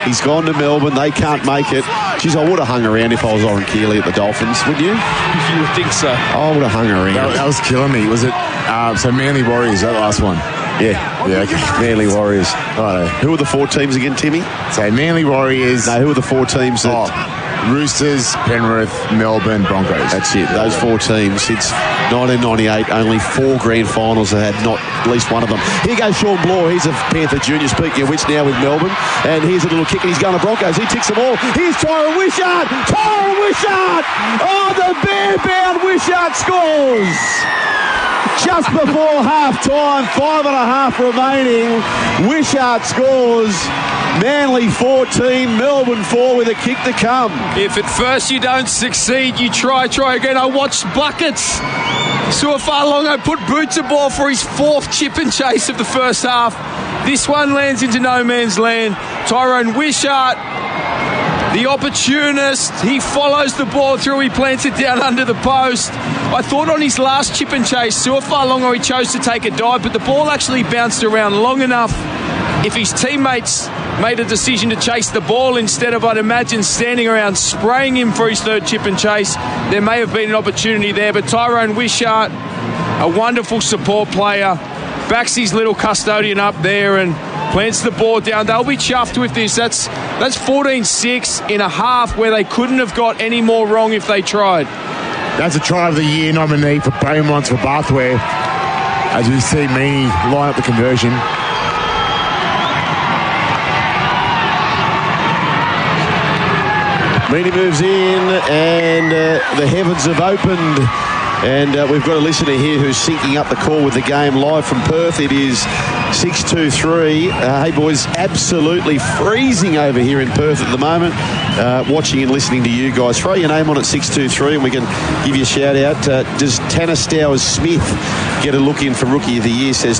He's gone to Melbourne. They can't make it. Geez, I would have hung around if I was Oren Keeley at the Dolphins. Would you? You would think so. I would have hung around. That was killing me. Was it so Manly Warriors, that last one? Yeah. Okay. Manly Warriors. Righto. Who are the 4 teams again, Timmy? So Manly Warriors. No, who are the 4 teams that... Roosters, Penrith, Melbourne, Broncos. That's it. Those 4 teams. Since 1998, only 4 grand finals that had not at least one of them. Here goes Sean Bloor. He's a Panther junior, speaking of which, now with Melbourne. And here's a little kick, and he's going to Broncos. He ticks them all. Here's Tyron Wishart. Tyron Wishart! Oh, the bear-bound Wishart scores! Just before half-time, 5.5 remaining. Wishart scores. Manly 14, Melbourne 4 with a kick to come. If at first you don't succeed, you try again. I watched buckets. Suafalongo put boots a ball for his 4th chip and chase of the first half. This one lands into no man's land. Tyrone Wishart, the opportunist, he follows the ball through, he plants it down under the post. I thought on his last chip and chase, Suafalongo, he chose to take a dive, but the ball actually bounced around long enough. If his teammates made a decision to chase the ball instead of, I'd imagine, standing around spraying him for his 3rd chip and chase, there may have been an opportunity there. But Tyrone Wishart, a wonderful support player, backs his little custodian up there and plants the ball down. They'll be chuffed with this. That's 14-6 in a half where they couldn't have got any more wrong if they tried. That's a try of the year nominee for Beaumonts for Bathware, as we see Meany line up the conversion. Meany moves in, and the heavens have opened. And we've got a listener here who's syncing up the call with the game live from Perth. It is 6:23. Hey, boys, absolutely freezing over here in Perth at the moment. Watching and listening to you guys. Throw your name on at 623 and we can give you a shout out. Does Tanner Stowers-Smith get a look in for Rookie of the Year, says